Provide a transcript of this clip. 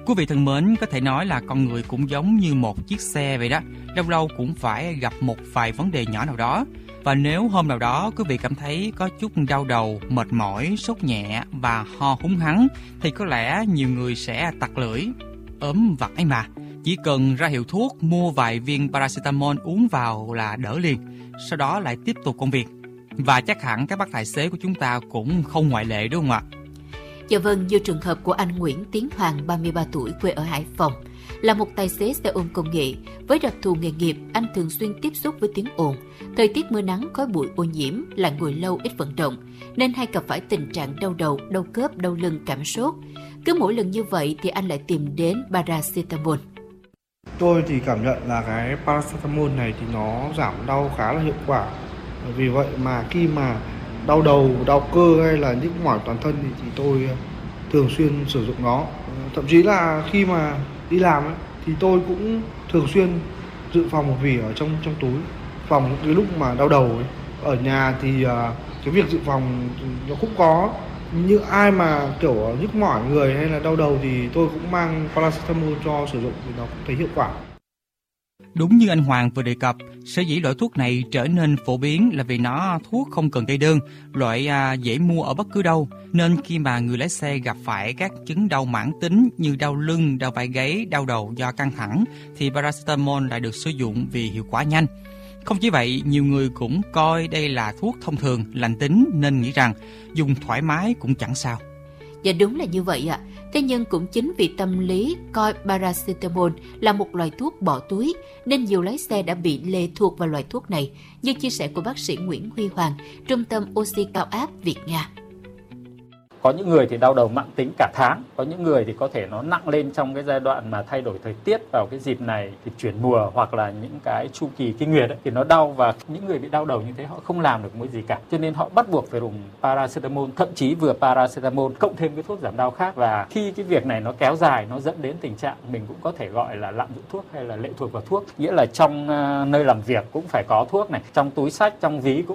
Quý vị thân mến, có thể nói là con người cũng giống như một chiếc xe vậy đó. Lâu lâu cũng phải gặp một vài vấn đề nhỏ nào đó. Và nếu hôm nào đó quý vị cảm thấy có chút đau đầu, mệt mỏi, sốt nhẹ và ho húng hắng, thì có lẽ nhiều người sẽ tặc lưỡi. Ốm vãi mà, chỉ cần ra hiệu thuốc, mua vài viên paracetamol uống vào là đỡ liền. Sau đó lại tiếp tục công việc. Và chắc hẳn các bác tài xế của chúng ta cũng không ngoại lệ đúng không ạ? Dạ vâng, như trường hợp của anh Nguyễn Tiến Hoàng, 33 tuổi, quê ở Hải Phòng. Là một tài xế xe ôm công nghệ, với đặc thù nghề nghiệp, anh thường xuyên tiếp xúc với tiếng ồn. Thời tiết mưa nắng, khói bụi ô nhiễm, lại ngồi lâu ít vận động, nên hay gặp phải tình trạng đau đầu, đau khớp, đau lưng, cảm sốt. Cứ mỗi lần như vậy thì anh lại tìm đến paracetamol. Tôi thì cảm nhận là cái paracetamol này thì nó giảm đau khá là hiệu quả. Vì vậy mà khi mà đau đầu, đau cơ hay là nhức mỏi toàn thân thì tôi thường xuyên sử dụng nó. Thậm chí là khi mà đi làm ấy, thì tôi cũng thường xuyên dự phòng một vỉ ở trong túi, phòng những cái lúc mà đau đầu ấy. Ở nhà thì cái việc dự phòng nó cũng có, như ai mà kiểu nhức mỏi người hay là đau đầu thì tôi cũng mang paracetamol cho sử dụng thì nó cũng thấy hiệu quả. Đúng như anh Hoàng vừa đề cập, sở dĩ loại thuốc này trở nên phổ biến là vì nó thuốc không cần kê đơn, loại dễ mua ở bất cứ đâu. Nên khi mà người lái xe gặp phải các chứng đau mãn tính như đau lưng, đau vai gáy, đau đầu do căng thẳng, thì paracetamol lại được sử dụng vì hiệu quả nhanh. Không chỉ vậy, nhiều người cũng coi đây là thuốc thông thường, lành tính nên nghĩ rằng dùng thoải mái cũng chẳng sao. Dạ đúng là như vậy ạ. Thế nhưng cũng chính vì tâm lý coi paracetamol là một loại thuốc bỏ túi nên nhiều lái xe đã bị lệ thuộc vào loại thuốc này, như chia sẻ của bác sĩ Nguyễn Huy Hoàng, Trung tâm Oxy Cao áp Việt Nga. Có những người thì đau đầu mãn tính cả tháng, có những người thì có thể nó nặng lên trong cái giai đoạn mà thay đổi thời tiết vào cái dịp này thì chuyển mùa hoặc là những cái chu kỳ kinh nguyệt ấy, thì nó đau, và những người bị đau đầu như thế họ không làm được một gì cả. Cho nên họ bắt buộc phải dùng paracetamol, thậm chí vừa paracetamol cộng thêm cái thuốc giảm đau khác, và khi cái việc này nó kéo dài nó dẫn đến tình trạng mình cũng có thể gọi là lạm dụng thuốc hay là lệ thuộc vào thuốc. Nghĩa là trong nơi làm việc cũng phải có thuốc này, trong túi xách, trong ví cũng